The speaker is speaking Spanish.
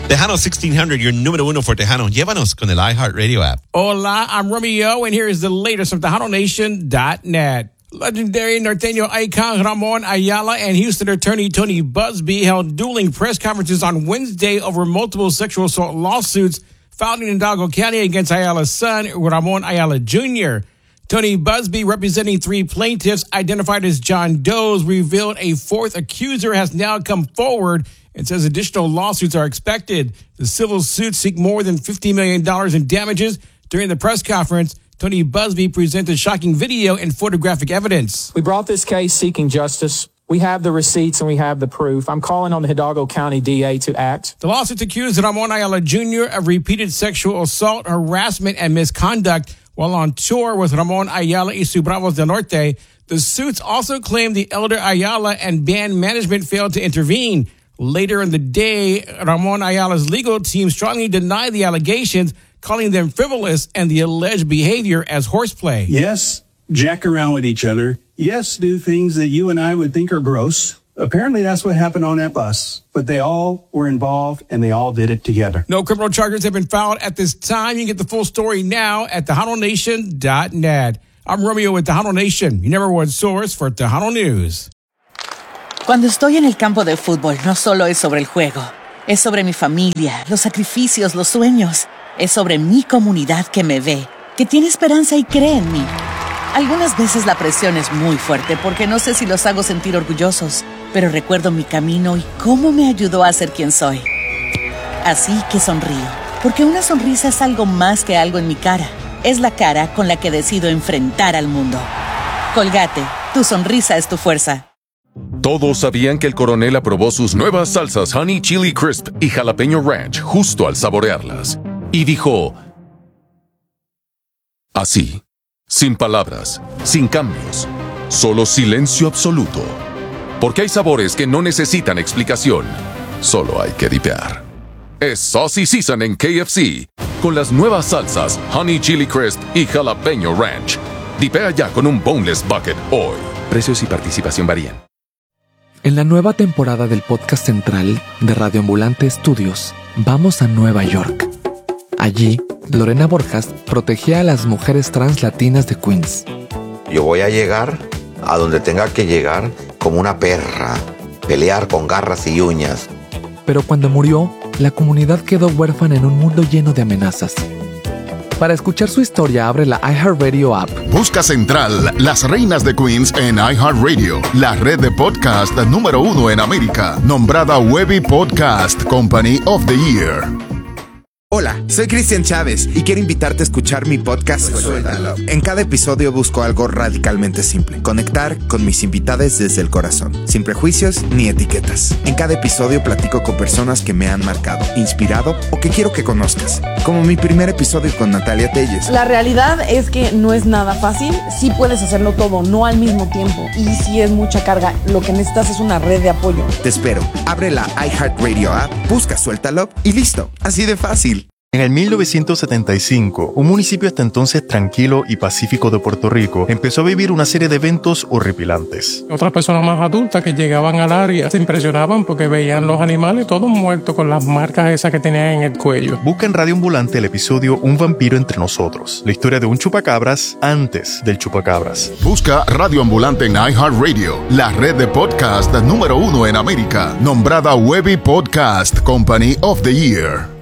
Tejano 1600, your número uno for Tejano. Llévanos con el iHeartRadio app. Hola, I'm Romeo, and here is the latest from TejanoNation.net. Legendary norteño icon Ramon Ayala and Houston attorney Tony Buzbee held dueling press conferences on Wednesday over multiple sexual assault lawsuits filed in Hidalgo County against Ayala's son, Ramon Ayala Jr. Tony Buzbee, representing three plaintiffs identified as John Does, revealed a fourth accuser has now come forward and says additional lawsuits are expected. The civil suits seek more than $50 million in damages. During the press conference, Tony Buzbee presented shocking video and photographic evidence. We brought this case seeking justice. We have the receipts and we have the proof. I'm calling on the Hidalgo County DA to act. The lawsuits accuse Ramon Ayala Jr. of repeated sexual assault, harassment, and misconduct while on tour with Ramon Ayala y sus Bravos del Norte. The suits also claim the elder Ayala and band management failed to intervene. Later in the day, Ramon Ayala's legal team strongly denied the allegations, calling them frivolous and the alleged behavior as horseplay. Yes, jack around with each other. Yes, do things that you and I would think are gross. Apparently that's what happened on that bus. But they all were involved and they all did it together. No criminal charges have been filed at this time. You can get the full story now at TejanoNation.net. I'm Romeo with Tejano Nation, your number one source for Tejano News. Cuando estoy en el campo de fútbol, no solo es sobre el juego. Es sobre mi familia, los sacrificios, los sueños. Es sobre mi comunidad que me ve, que tiene esperanza y cree en mí. Algunas veces la presión es muy fuerte porque no sé si los hago sentir orgullosos, pero recuerdo mi camino y cómo me ayudó a ser quien soy. Así que sonrío, porque una sonrisa es algo más que algo en mi cara. Es la cara con la que decido enfrentar al mundo. Colgate, tu sonrisa es tu fuerza. Todos sabían que el coronel aprobó sus nuevas salsas Honey Chili Crisp y Jalapeño Ranch justo al saborearlas. Y dijo, así, sin palabras, sin cambios, solo silencio absoluto. Porque hay sabores que no necesitan explicación, solo hay que dipear. Es Saucy Season en KFC, con las nuevas salsas Honey Chili Crisp y Jalapeño Ranch. Dipea ya con un Boneless Bucket hoy. Precios y participación varían. En la nueva temporada del podcast central de Radio Ambulante Estudios, vamos a Nueva York. Allí, Lorena Borjas protegía a las mujeres trans latinas de Queens. Yo voy a llegar a donde tenga que llegar como una perra, pelear con garras y uñas. Pero cuando murió, la comunidad quedó huérfana en un mundo lleno de amenazas. Para escuchar su historia, abre la iHeartRadio app. Busca Central, Las Reinas de Queens en iHeartRadio, la red de podcast número uno en América, nombrada Webby Podcast Company of the Year. Hola, soy Cristian Chávez y quiero invitarte a escuchar mi podcast Suéltalo. En cada episodio busco algo radicalmente simple: conectar con mis invitados desde el corazón, sin prejuicios ni etiquetas. En cada episodio platico con personas que me han marcado, inspirado o que quiero que conozcas, como mi primer episodio con Natalia Telles. La realidad es que no es nada fácil. Sí puedes hacerlo todo, no al mismo tiempo, y sí es mucha carga. Lo que necesitas es una red de apoyo. Te espero. Abre la iHeartRadio app, busca Suéltalo y listo. Así de fácil. En el 1975, un municipio hasta entonces tranquilo y pacífico de Puerto Rico empezó a vivir una serie de eventos horripilantes. Otras personas más adultas que llegaban al área se impresionaban porque veían los animales todos muertos con las marcas esas que tenían en el cuello. Busca en Radio Ambulante el episodio Un vampiro entre nosotros, la historia de un chupacabras antes del chupacabras. Busca Radio Ambulante en iHeartRadio, la red de podcast número uno en América, nombrada Webby Podcast Company of the Year.